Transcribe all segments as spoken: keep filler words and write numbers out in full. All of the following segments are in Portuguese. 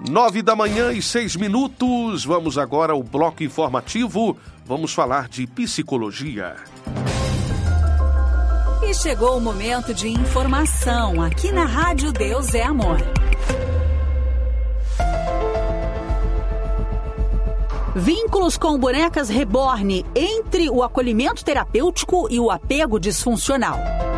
Nove da manhã e seis minutos. Vamos agora ao bloco informativo. Vamos falar de psicologia. E chegou o momento de informação aqui na Rádio Deus é Amor. Vínculos com bonecas reborn entre o acolhimento terapêutico e o apego disfuncional.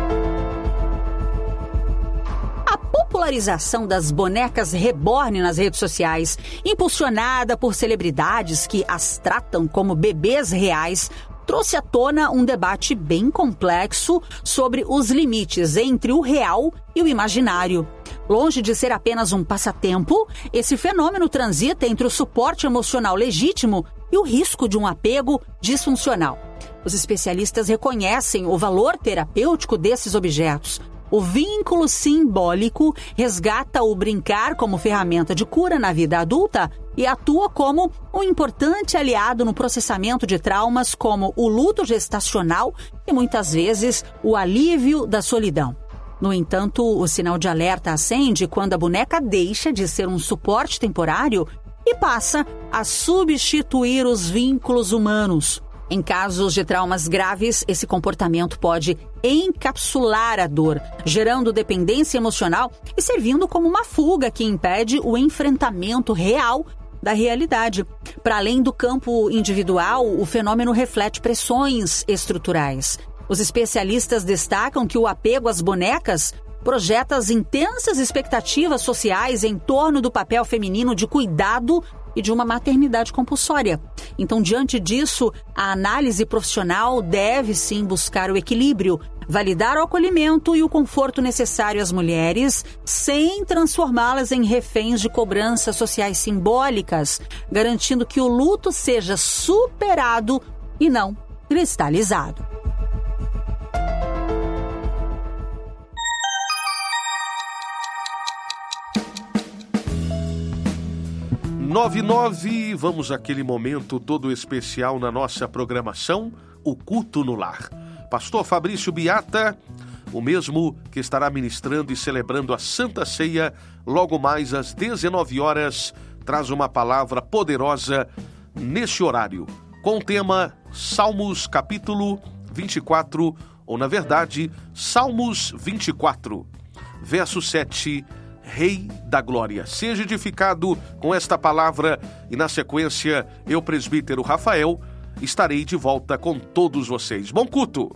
A popularização das bonecas reborn nas redes sociais, impulsionada por celebridades que as tratam como bebês reais, trouxe à tona um debate bem complexo sobre os limites entre o real e o imaginário. Longe de ser apenas um passatempo, esse fenômeno transita entre o suporte emocional legítimo e o risco de um apego disfuncional. Os especialistas reconhecem o valor terapêutico desses objetos. O vínculo simbólico resgata o brincar como ferramenta de cura na vida adulta e atua como um importante aliado no processamento de traumas como o luto gestacional e, muitas vezes, o alívio da solidão. No entanto, o sinal de alerta acende quando a boneca deixa de ser um suporte temporário e passa a substituir os vínculos humanos. Em casos de traumas graves, esse comportamento pode encapsular a dor, gerando dependência emocional e servindo como uma fuga que impede o enfrentamento real da realidade. Para além do campo individual, o fenômeno reflete pressões estruturais. Os especialistas destacam que o apego às bonecas projeta as intensas expectativas sociais em torno do papel feminino de cuidado e de uma maternidade compulsória. Então, diante disso, a análise profissional deve sim buscar o equilíbrio, validar o acolhimento e o conforto necessário às mulheres, sem transformá-las em reféns de cobranças sociais simbólicas, garantindo que o luto seja superado e não cristalizado. nove e nove, vamos àquele momento todo especial na nossa programação, o culto no lar. Pastor Fabrício Biata, o mesmo que estará ministrando e celebrando a Santa Ceia, logo mais às dezenove horas, traz uma palavra poderosa nesse horário, com o tema Salmos capítulo vinte e quatro, ou na verdade, Salmos vinte e quatro, verso sete, Rei da Glória. Seja edificado com esta palavra e, na sequência, eu, presbítero Rafael, estarei de volta com todos vocês. Bom culto!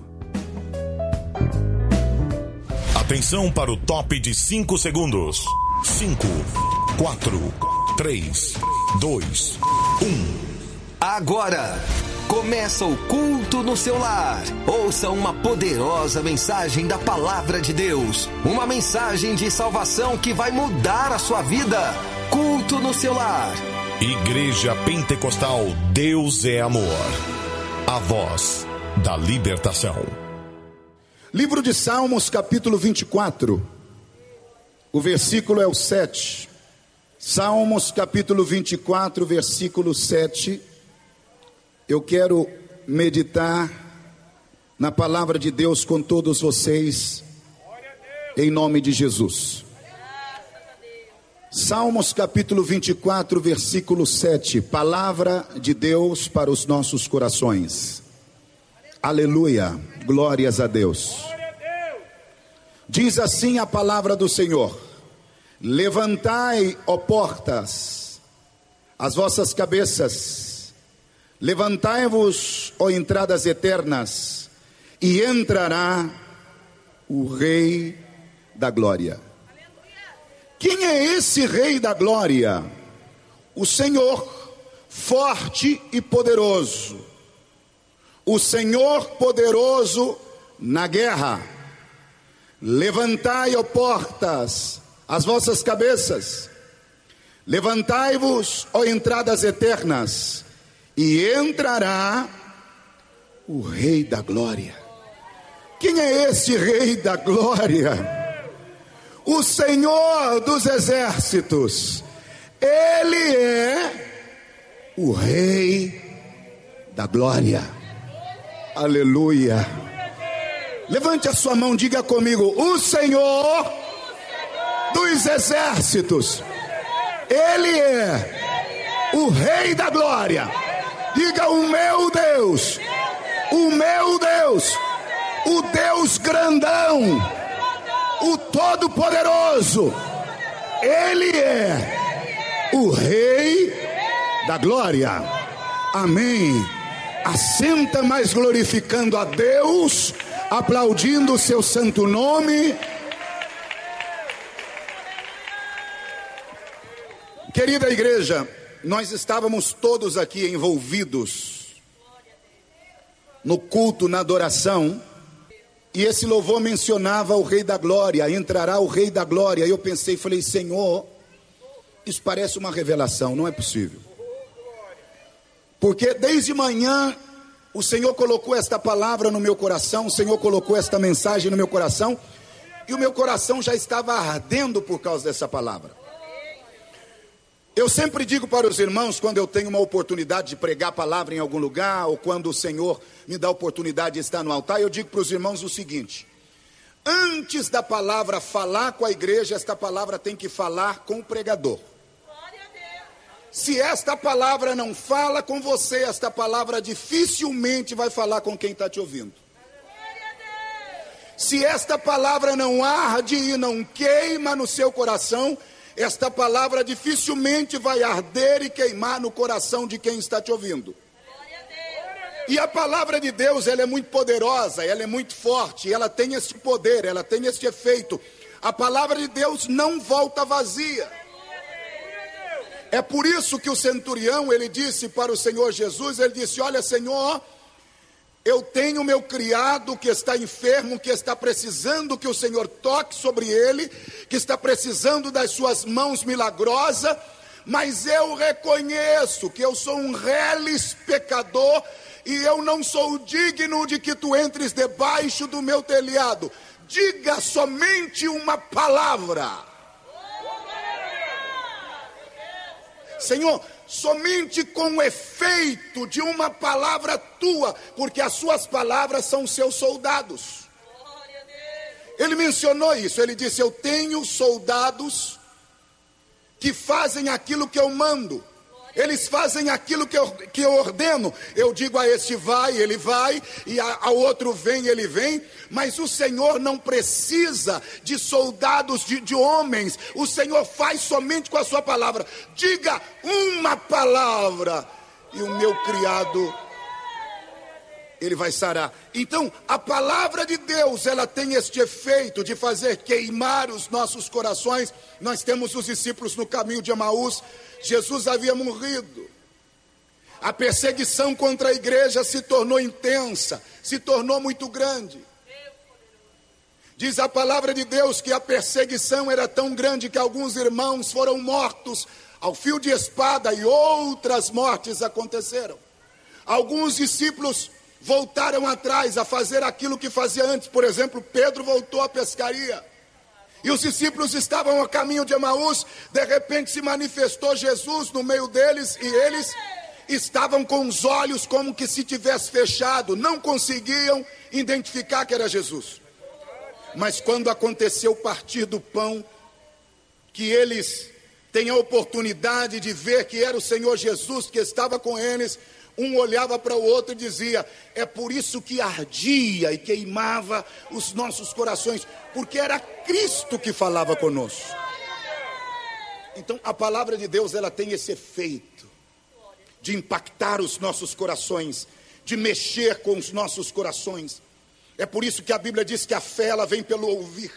Atenção para o top de cinco segundos. cinco, quatro, três, dois, um. Agora! Começa o culto no seu lar. Ouça uma poderosa mensagem da Palavra de Deus. Uma mensagem de salvação que vai mudar a sua vida. Culto no seu lar. Igreja Pentecostal Deus é Amor. A voz da libertação. Livro de Salmos, capítulo vinte e quatro. O versículo é o sete. Salmos, capítulo vinte e quatro, versículo sete. Eu quero meditar na palavra de Deus com todos vocês, em nome de Jesus. Salmos capítulo vinte e quatro, versículo sete, palavra de Deus para os nossos corações. Aleluia, glórias a Deus. Diz assim a palavra do Senhor: levantai, ó portas, as vossas cabeças, levantai-vos, ó entradas eternas, e entrará o Rei da Glória. Quem é esse Rei da Glória? O Senhor forte e poderoso, o Senhor poderoso na guerra. Levantai, ó portas, as vossas cabeças, levantai-vos, ó entradas eternas, e entrará o Rei da Glória. Quem é esse Rei da Glória? O Senhor dos Exércitos. Ele é o Rei da Glória. Aleluia. Levante a sua mão, diga comigo: o Senhor dos Exércitos. Ele é o Rei da Glória. Diga: o meu Deus, o meu Deus, o Deus grandão, o Todo-Poderoso. Ele é o Rei da Glória. Amém. Assenta, mais glorificando a Deus, aplaudindo o seu santo nome. Querida igreja, nós estávamos todos aqui envolvidos no culto, na adoração, e esse louvor mencionava o Rei da Glória. Entrará o Rei da Glória. E eu pensei, falei: Senhor, isso parece uma revelação, não é possível. Porque desde manhã o Senhor colocou esta palavra no meu coração, o Senhor colocou esta mensagem no meu coração, e o meu coração já estava ardendo por causa dessa palavra. Eu sempre digo para os irmãos, quando eu tenho uma oportunidade de pregar a palavra em algum lugar, ou quando o Senhor me dá a oportunidade de estar no altar, eu digo para os irmãos o seguinte: antes da palavra falar com a igreja, esta palavra tem que falar com o pregador. Se esta palavra não fala com você, esta palavra dificilmente vai falar com quem está te ouvindo. Se esta palavra não arde e não queima no seu coração, esta palavra dificilmente vai arder e queimar no coração de quem está te ouvindo. E a palavra de Deus, ela é muito poderosa, ela é muito forte, ela tem esse poder, ela tem esse efeito. A palavra de Deus não volta vazia. É por isso que o centurião, ele disse para o Senhor Jesus, ele disse: olha, Senhor, eu tenho meu criado que está enfermo, que está precisando que o Senhor toque sobre ele, que está precisando das suas mãos milagrosas, mas eu reconheço que eu sou um reles pecador e eu não sou digno de que tu entres debaixo do meu telhado. Diga somente uma palavra. Senhor, somente com o efeito de uma palavra tua, porque as suas palavras são seus soldados. Ele mencionou isso, ele disse: eu tenho soldados que fazem aquilo que eu mando. Eles fazem aquilo que eu, que eu ordeno. Eu digo a este vai, ele vai, e a, a outro vem, ele vem. Mas o Senhor não precisa de soldados, de, de homens. O Senhor faz somente com a sua palavra. Diga uma palavra e o meu criado, ele vai sarar. Então, a palavra de Deus, ela tem este efeito de fazer queimar os nossos corações. Nós temos os discípulos no caminho de Emaús. Jesus havia morrido. A perseguição contra a igreja se tornou intensa, se tornou muito grande. Diz a palavra de Deus que a perseguição era tão grande que alguns irmãos foram mortos ao fio de espada e outras mortes aconteceram. Alguns discípulos voltaram atrás a fazer aquilo que fazia antes. Por exemplo, Pedro voltou à pescaria. E os discípulos estavam a caminho de Emaús. De repente se manifestou Jesus no meio deles e eles estavam com os olhos como que se tivesse fechado. Não conseguiam identificar que era Jesus. Mas quando aconteceu o partir do pão, que eles têm a oportunidade de ver que era o Senhor Jesus que estava com eles, um olhava para o outro e dizia: é por isso que ardia e queimava os nossos corações, porque era Cristo que falava conosco. Então a palavra de Deus, ela tem esse efeito de impactar os nossos corações, de mexer com os nossos corações. É por isso que a Bíblia diz que a fé, ela vem pelo ouvir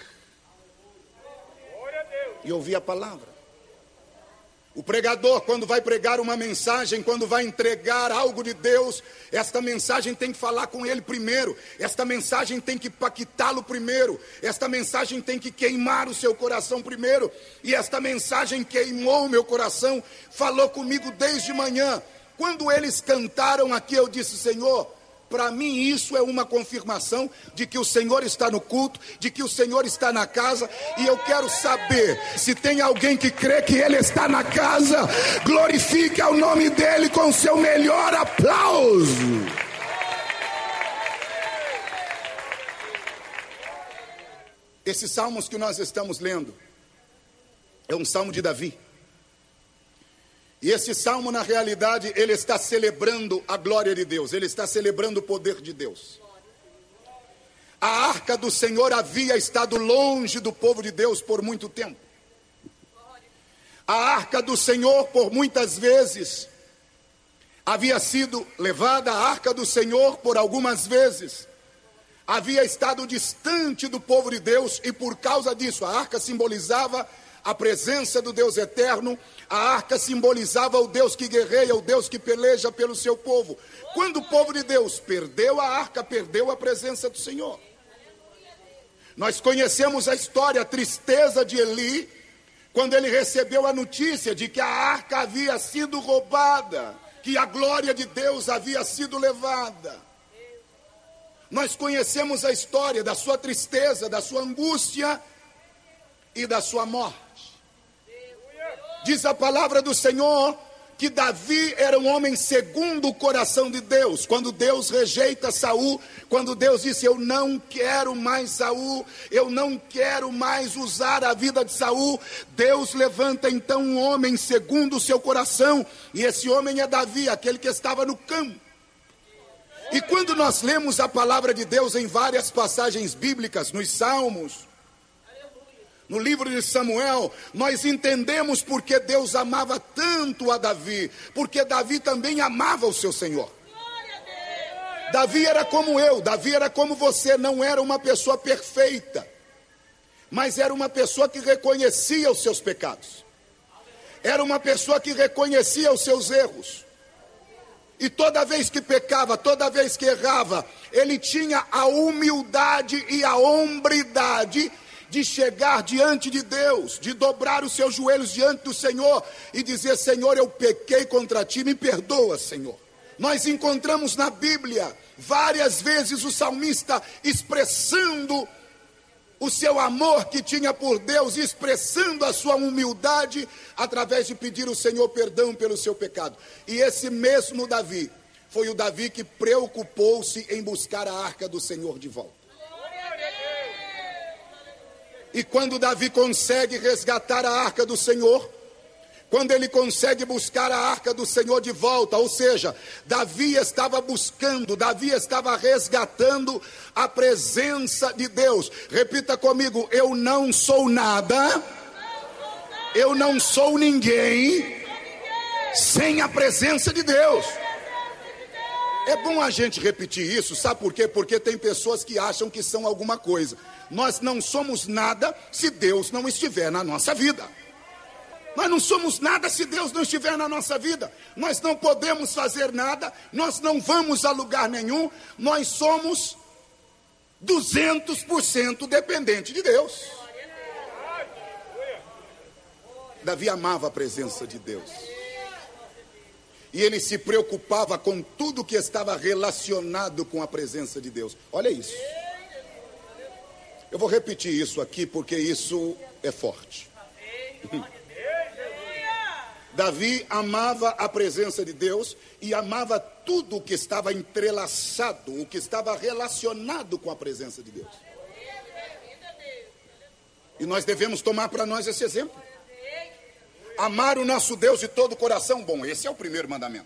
e ouvir a palavra. O pregador, quando vai pregar uma mensagem, quando vai entregar algo de Deus, esta mensagem tem que falar com ele primeiro, esta mensagem tem que impactá-lo primeiro, esta mensagem tem que queimar o seu coração primeiro, e esta mensagem queimou o meu coração, falou comigo desde manhã. Quando eles cantaram aqui, eu disse: Senhor, para mim isso é uma confirmação de que o Senhor está no culto, de que o Senhor está na casa, e eu quero saber se tem alguém que crê que Ele está na casa. Glorifique ao nome dEle com o seu melhor aplauso. Esses salmos que nós estamos lendo é um salmo de Davi. E esse salmo, na realidade, ele está celebrando a glória de Deus, ele está celebrando o poder de Deus. A arca do Senhor havia estado longe do povo de Deus por muito tempo. A arca do Senhor, por muitas vezes, havia sido levada, a arca do Senhor, por algumas vezes, havia estado distante do povo de Deus, e por causa disso, a arca simbolizava a presença do Deus eterno, a arca simbolizava o Deus que guerreia, o Deus que peleja pelo seu povo. Quando o povo de Deus perdeu a arca, perdeu a presença do Senhor. Nós conhecemos a história, a tristeza de Eli, quando ele recebeu a notícia de que a arca havia sido roubada, que a glória de Deus havia sido levada. Nós conhecemos a história da sua tristeza, da sua angústia e da sua morte. Diz a palavra do Senhor que Davi era um homem segundo o coração de Deus. Quando Deus rejeita Saul, quando Deus disse: eu não quero mais Saul, eu não quero mais usar a vida de Saul, Deus levanta então um homem segundo o seu coração, e esse homem é Davi, aquele que estava no campo. E quando nós lemos a palavra de Deus em várias passagens bíblicas, nos Salmos, no livro de Samuel, nós entendemos porque Deus amava tanto a Davi, porque Davi também amava o seu Senhor. Davi era como eu, Davi era como você, não era uma pessoa perfeita, mas era uma pessoa que reconhecia os seus pecados, era uma pessoa que reconhecia os seus erros, e toda vez que pecava, toda vez que errava, ele tinha a humildade e a hombridade de chegar diante de Deus, de dobrar os seus joelhos diante do Senhor e dizer: Senhor, eu pequei contra ti, me perdoa, Senhor. Nós encontramos na Bíblia várias vezes o salmista expressando o seu amor que tinha por Deus, expressando a sua humildade através de pedir ao Senhor perdão pelo seu pecado. E esse mesmo Davi foi o Davi que preocupou-se em buscar a arca do Senhor de volta. E quando Davi consegue resgatar a arca do Senhor, quando ele consegue buscar a arca do Senhor de volta, ou seja, Davi estava buscando, Davi estava resgatando a presença de Deus. Repita comigo: eu não sou nada, eu não sou ninguém sem a presença de Deus. É bom a gente repetir isso, sabe por quê? Porque tem pessoas que acham que são alguma coisa. Nós não somos nada se Deus não estiver na nossa vida. Nós não somos nada se Deus não estiver na nossa vida. Nós não podemos fazer nada, nós não vamos a lugar nenhum. Nós somos duzentos por cento dependente de Deus. Davi amava a presença de Deus. E ele se preocupava com tudo que estava relacionado com a presença de Deus. Olha isso. Eu vou repetir isso aqui porque isso é forte. Davi amava a presença de Deus e amava tudo o que estava entrelaçado, o que estava relacionado com a presença de Deus. E nós devemos tomar para nós esse exemplo. Amar o nosso Deus de todo o coração. Bom, esse é o primeiro mandamento.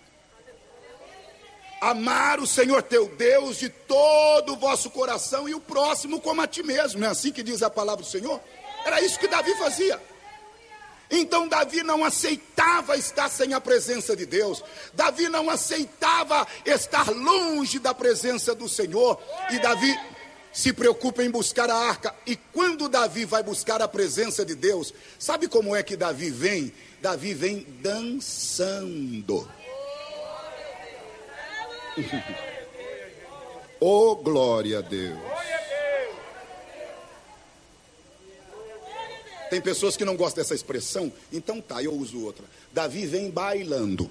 Amar o Senhor teu Deus de todo o vosso coração e o próximo como a ti mesmo. Não é assim que diz a palavra do Senhor? Era isso que Davi fazia. Então Davi não aceitava estar sem a presença de Deus. Davi não aceitava estar longe da presença do Senhor. E Davi se preocupa em buscar a arca. E quando Davi vai buscar a presença de Deus, sabe como é que Davi vem? Davi vem dançando. Oh, glória a Deus. Tem pessoas que não gostam dessa expressão, então tá, eu uso outra. Davi vem bailando.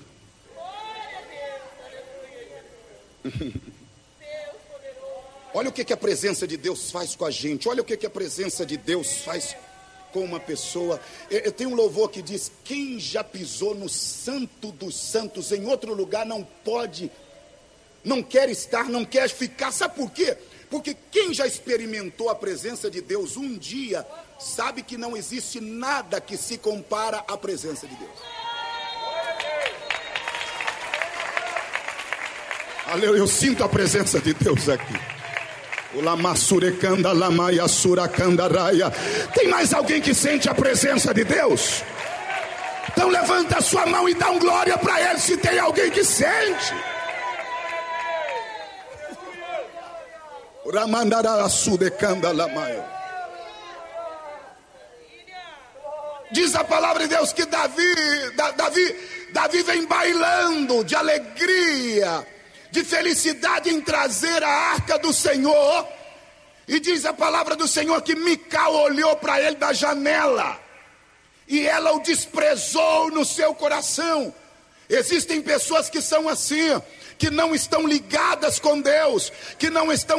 Olha o que, que a presença de Deus faz com a gente. Olha o que, que a presença de Deus faz com uma pessoa. Eu, eu tenho um louvor que diz: quem já pisou no santo dos santos em outro lugar não pode, não quer estar, não quer ficar. Sabe por quê? Porque quem já experimentou a presença de Deus um dia, sabe que não existe nada que se compara à presença de Deus. Aleluia, eu sinto a presença de Deus aqui. Tem mais alguém que sente a presença de Deus? Então levanta a sua mão e dá um glória para Ele, se tem alguém que sente. Diz a palavra de Deus que Davi, Davi, Davi vem bailando de alegria, de felicidade em trazer a arca do Senhor. E diz a palavra do Senhor que Mical olhou para ele da janela e ela o desprezou no seu coração. Existem pessoas que são assim, que não estão ligadas com Deus, que não estão